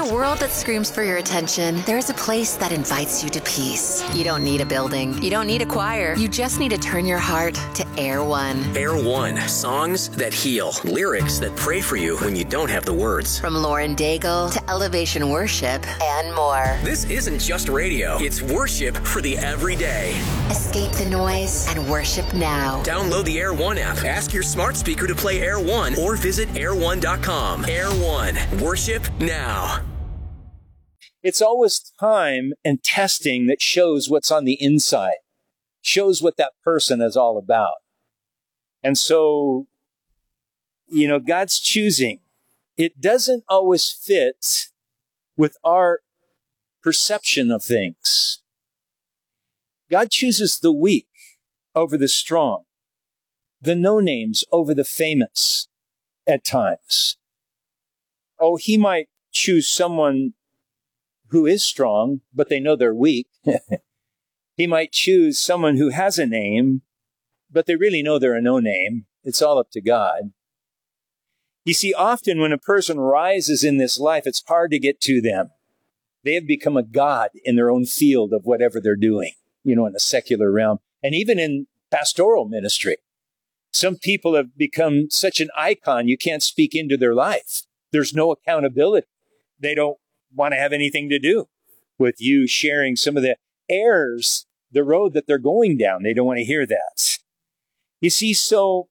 a world that screams for your attention, there's a place that invites you to peace. You don't need a building. You don't need a choir. You just need to turn your heart to Air One. Air One. Songs that heal. Lyrics that pray for you when you don't have the words. From Lauren Daigle to Elevation Worship and more. This isn't just radio. It's worship for the everyday. Escape the noise and worship now. Download the Air One app. Ask your smart speaker to play Air One or visit air1.com. Air One. Worship now. It's always time and testing that shows what's on the inside, shows what that person is all about. And so, God's choosing. It doesn't always fit with our perception of things. God chooses the weak over the strong, the no-names over the famous at times. Oh, he might choose someone who is strong, but they know they're weak. He might choose someone who has a name, but they really know they're a no-name. It's all up to God. You see, often when a person rises in this life, it's hard to get to them. They have become a god in their own field of whatever they're doing, in the secular realm. And even in pastoral ministry, some people have become such an icon, you can't speak into their life. There's no accountability. They don't want to have anything to do with you sharing some of the errors, the road that they're going down. They don't want to hear that. You see, so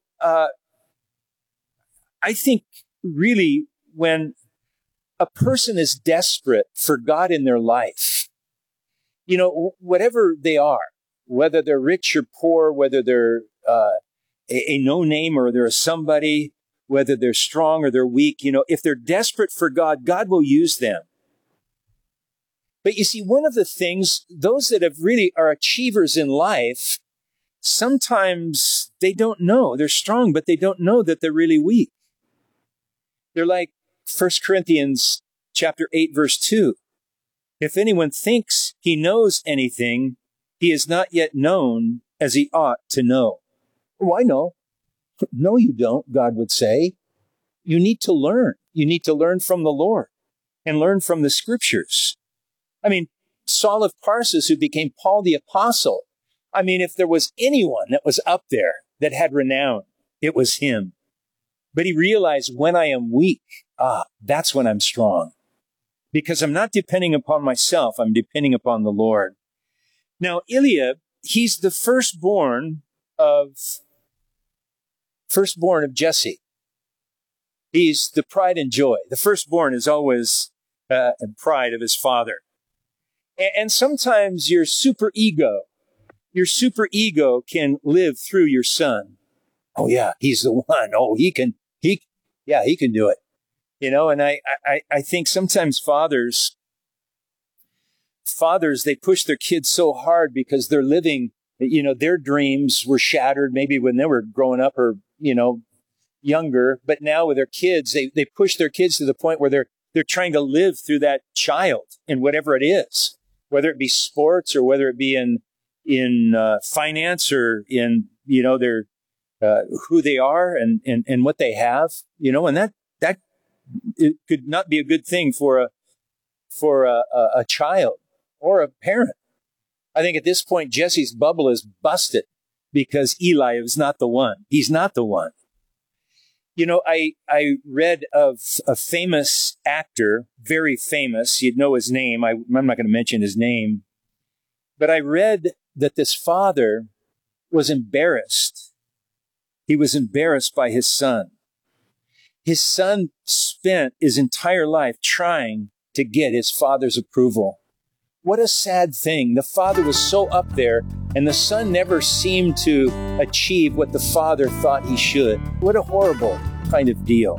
I think really when a person is desperate for God in their life, whatever they are, whether they're rich or poor, whether they're a no-name or they're a somebody, whether they're strong or they're weak, if they're desperate for God, God will use them. But you see, one of the things, those that have really are achievers in life, sometimes they don't know. They're strong, but they don't know that they're really weak. They're like 1 Corinthians chapter 8, verse 2. If anyone thinks he knows anything, he is not yet known as he ought to know. Oh, I know. No, you don't, God would say. You need to learn. You need to learn from the Lord and learn from the scriptures. Saul of Tarsus, who became Paul the Apostle. If there was anyone that was up there that had renown, it was him. But he realized when I am weak, that's when I'm strong. Because I'm not depending upon myself, I'm depending upon the Lord. Now, Eliab, he's the firstborn of Jesse. He's the pride and joy. The firstborn is always pride of his father. And sometimes your super ego can live through your son. Oh yeah, he's the one. Oh, he can do it. And I think sometimes fathers, they push their kids so hard because they're living, their dreams were shattered maybe when they were growing up or, younger. But now with their kids, they push their kids to the point where they're trying to live through that child in whatever it is, whether it be sports or whether it be in finance or in, their, who they are and what they have, and that it could not be a good thing for a child or a parent. I think at this point, Jesse's bubble is busted because Eli is not the one. He's not the one. I read of a famous actor, very famous. You'd know his name. I'm not going to mention his name. But I read that this father was embarrassed. He was embarrassed by his son. His son spent his entire life trying to get his father's approval. What a sad thing. The father was so up there, and the son never seemed to achieve what the father thought he should. What a horrible kind of deal.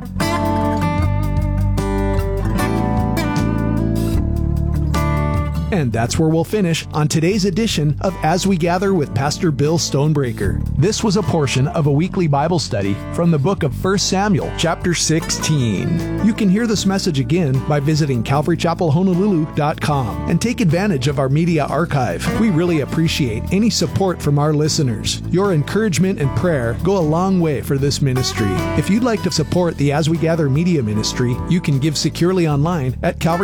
And that's where we'll finish on today's edition of As We Gather with Pastor Bill Stonebreaker. This was a portion of a weekly Bible study from the book of 1 Samuel, chapter 16. You can hear this message again by visiting CalvaryChapelHonolulu.com and take advantage of our media archive. We really appreciate any support from our listeners. Your encouragement and prayer go a long way for this ministry. If you'd like to support the As We Gather media ministry, you can give securely online at Calvary